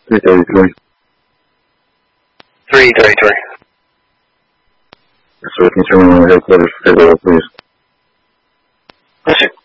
333. 333. So we can turn on the headquarters, please. Listen.